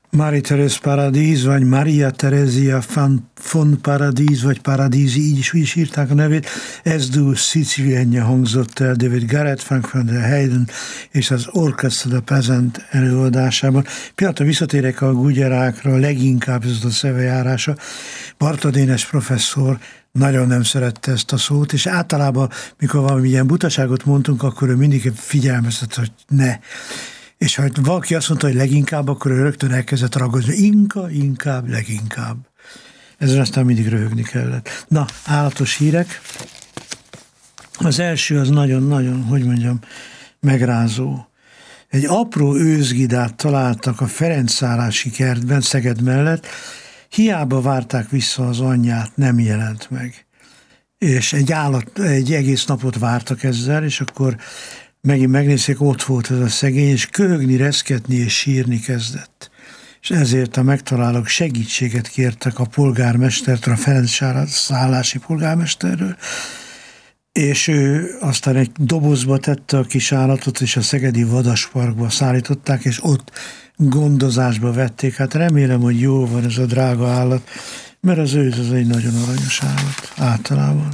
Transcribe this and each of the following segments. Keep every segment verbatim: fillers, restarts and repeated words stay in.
Marie-Thérèse Paradis, vagy Maria Theresia von Paradis, vagy Paradisi, így is, úgy is írták a nevét. Esdu Sicilienne hangzott el David Garrett, Frank van der Heyden és az Orchestra de Peasant előadásában. Pillanatra visszatérek a gugyárákra, leginkább ez a szövejárása. Barta Dénes professzor nagyon nem szerette ezt a szót, és általában, mikor valami ilyen butaságot mondtunk, akkor ő mindig figyelmeztet, hogy ne. És ha valaki azt mondta, hogy leginkább, akkor ő rögtön elkezdett ragozni. Inka, inkább, leginkább. Ezzel aztán mindig röhögni kellett. Na, állatos hírek. Az első az nagyon-nagyon, hogy mondjam, megrázó. Egy apró őzgidát találtak a Ferencvárosi kertben, Szeged mellett. Hiába várták vissza az anyját, nem jelent meg. És egy állat, egy egész napot vártak ezzel, és akkor megint megnézték, ott volt ez a szegény, és köhögni, reszketni és sírni kezdett. És ezért a megtalálók segítséget kértek a polgármestertől, a Ferencvárosi polgármesterről, és ő aztán egy dobozba tette a kis állatot, és a szegedi vadasparkba szállították, és ott gondozásba vették. Hát remélem, hogy jól van ez a drága állat, mert az őz az egy nagyon aranyos állat általában.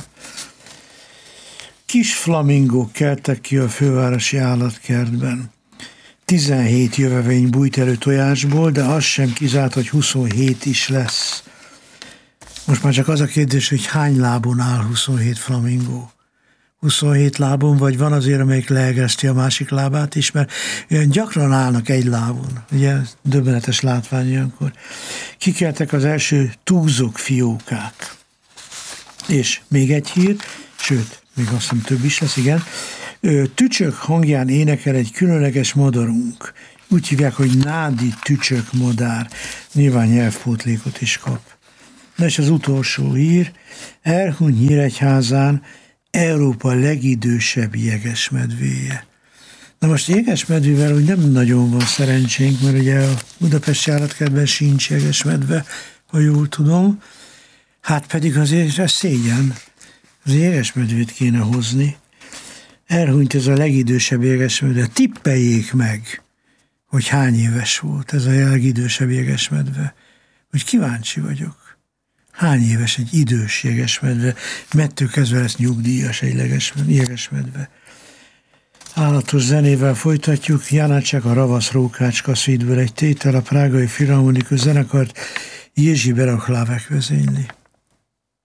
Kis flamingók keltek ki a fővárosi állatkertben. tizenhét jövevény bújt elő tojásból, de az sem kizárt, hogy huszonhét is lesz. Most már csak az a kérdés, hogy hány lábon áll huszonhét flamingó. huszonhét lábon, vagy van azért, amelyik leegeszti a másik lábát is, mert olyan gyakran állnak egy lábon. Ugye, döbbenetes látvány ilyenkor. Kikeltek az első túzok fiókák. És még egy hír, sőt, még azt hiszem több is lesz, igen. Tücsök hangján énekel egy különleges madarunk. Úgy hívják, hogy nádi tücsök madár. Nyilván nyelvpótlékot is kap. Na és az utolsó hír. Elhuny Nyíregyházán Európa legidősebb jegesmedvéje. Na most jegesmedvével úgy nem nagyon van szerencsénk, mert ugye a budapesti állatkertben sincs jegesmedve, ha jól tudom. Hát pedig azért ez szégyen. Az jegesmedvét kéne hozni. Elhunyt ez a legidősebb jegesmedve. Tippeljék meg, hogy hány éves volt ez a legidősebb jegesmedve. Úgy kíváncsi vagyok. Hány éves egy idős jegesmedve? Mettől kezdve lesz nyugdíjas egy jegesmedve. Állatos zenével folytatjuk. Janácsek a Ravasz Rókácska Szvídből egy tétel, a prágai filharmonikus zenekart Jerzy Berohlávek vezényli.